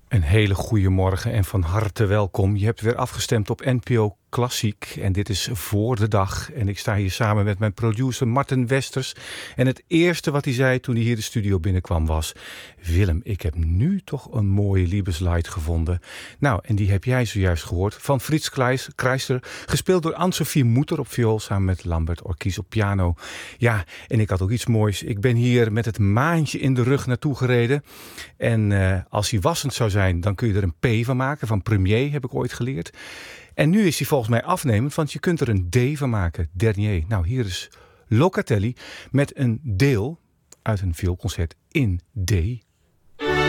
Een hele goede morgen en van harte welkom. Je hebt weer afgestemd op NPO Klassiek en dit is Voor de Dag. En ik sta hier samen met mijn producer Martin Westers. En het eerste wat hij zei toen hij hier de studio binnenkwam was: Willem, ik heb nu toch een mooie Liebeslied gevonden. Nou, en die heb jij zojuist gehoord van Frits Kreisler, gespeeld door Anne-Sophie Mutter op viool samen met Lambert Orkies op piano. Ja, en ik had ook iets moois. Ik ben hier met het maantje in de rug naartoe gereden. En als hij wassend zou zijn, dan kun je er een P van maken. Van premier heb ik ooit geleerd. En nu is hij volgens mij afnemend, want je kunt er een D van maken. Dernier. Nou, hier is Locatelli met een deel uit een vioolconcert in D.